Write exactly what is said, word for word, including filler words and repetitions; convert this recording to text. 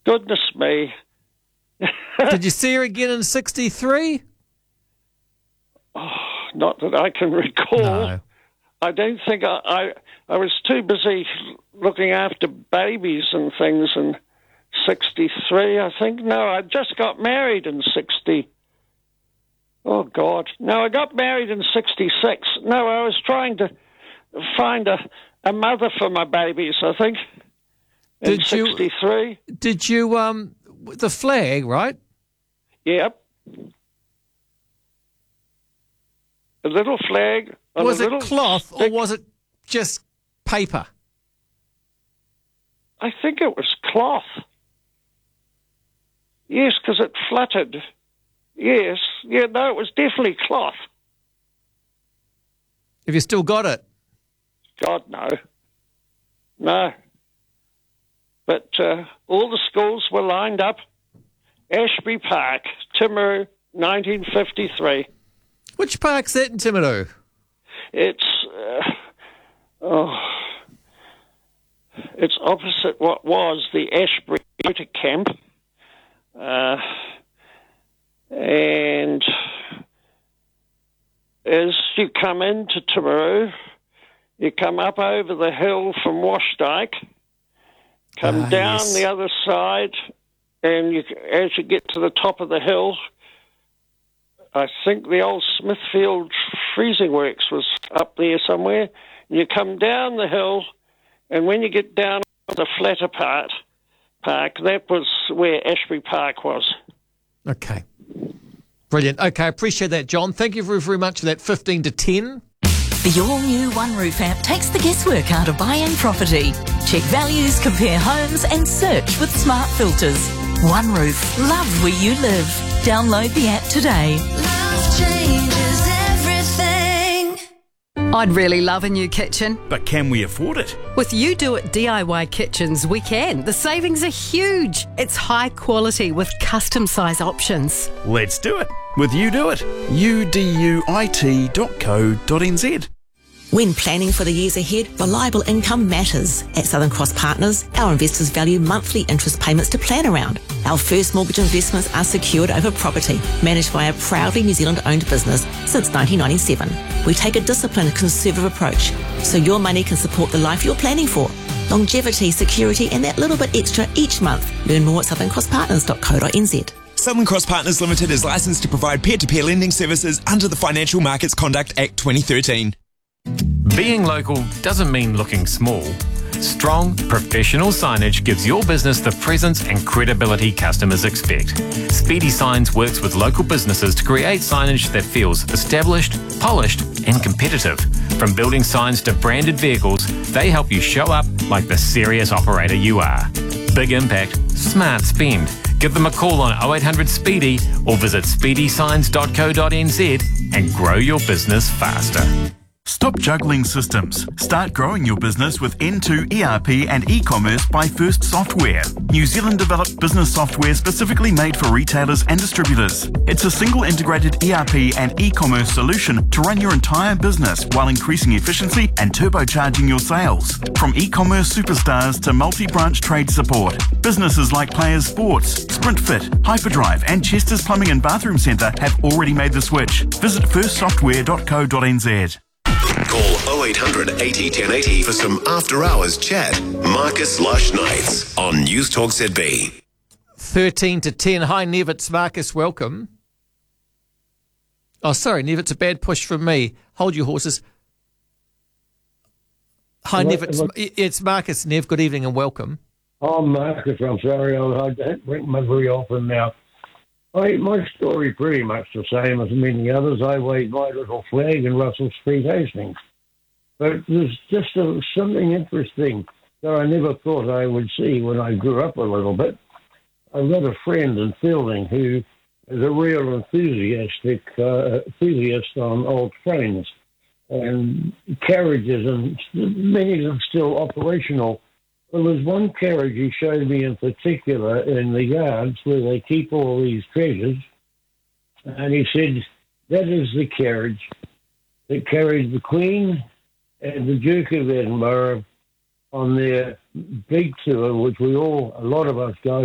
Goodness me. Did you see her again in sixty-three? Oh, not that I can recall. No. I don't think I, I... I was too busy looking after babies and things in sixty-three, I think. No, I just got married in sixty. Oh, God. No, I got married in sixty-six. No, I was trying to find a, a mother for my babies, I think, in Did you- sixty-three. Did you, um, the flag, right? Yep. A little flag. On Was a it little cloth or stick. was it just paper? I think it was cloth. Yes, because it fluttered. Yes. Yeah, no, it was definitely cloth. Have you still got it? God, no. No. But uh, all the schools were lined up. Ashby Park, Timaru, nineteen fifty-three. Which park's that in Timaru? It's, uh, oh, it's opposite what was the Ashbury Motor Camp. Uh, and as you come into Timaru, you come up over the hill from Washdyke, come Ah, down yes. the other side, and you, as you get to the top of the hill, I think the old Smithfield Freezing Works was up there somewhere. And you come down the hill, and when you get down to the flatter part, park, that was where Ashby Park was. Okay. Brilliant. Okay, I appreciate that, John. Thank you very, very much for that fifteen to ten. The all-new OneRoof app takes the guesswork out of buying property. Check values, compare homes and search with smart filters. OneRoof. Love where you live. Download the app today. Love changes everything. I'd really love a new kitchen. But can we afford it? With You Do It D I Y Kitchens, we can. The savings are huge. It's high quality with custom size options. Let's do it. With You Do It. U D U I T dot co dot n z. When planning for the years ahead, reliable income matters. At Southern Cross Partners, our investors value monthly interest payments to plan around. Our first mortgage investments are secured over property, managed by a proudly New Zealand-owned business since nineteen ninety-seven. We take a disciplined, conservative approach, so your money can support the life you're planning for. Longevity, security, and that little bit extra each month. Learn more at southern cross partners dot co dot n z. Southern Cross Partners Limited is licensed to provide peer-to-peer lending services under the Financial Markets Conduct Act twenty thirteen. Being local doesn't mean looking small. Strong, professional signage gives your business the presence and credibility customers expect. Speedy Signs works with local businesses to create signage that feels established, polished, and competitive. From building signs to branded vehicles, they help you show up like the serious operator you are. Big impact, smart spend. Give them a call on oh eight hundred Speedy or visit speedy signs dot co dot n z and grow your business faster. Stop juggling systems. Start growing your business with N two E R P and e-commerce by First Software. New Zealand developed business software specifically made for retailers and distributors. It's a single integrated E R P and e-commerce solution to run your entire business while increasing efficiency and turbocharging your sales. From e-commerce superstars to multi-branch trade support, businesses like Players Sports, SprintFit, Hyperdrive and Chester's Plumbing and Bathroom Centre have already made the switch. Visit first software dot co dot n z. Call oh eight hundred eighty ten eighty for some after-hours chat. Marcus Lush Nights on News Talk Z B. thirteen to ten. Hi, Nev, it's Marcus. Welcome. Oh, sorry, Nev, it's a bad push from me. Hold your horses. Hi, Hello, Nev, it's, hello. it's Marcus. Nev, good evening and welcome. Oh, Marcus, I'm sorry. I, I don't ring my very often now. I, my story pretty much the same as many others. I waved my little flag in Russell Street, Hastings. But there's just a, something interesting that I never thought I would see when I grew up a little bit. I've got a friend in Fielding who is a real enthusiastic uh, enthusiast on old trains and carriages, and many of them still operational. Well, there's one carriage he showed me in particular in the yards where they keep all these treasures, and he said, that is the carriage that carried the Queen and the Duke of Edinburgh on their big tour, which we all, a lot of us go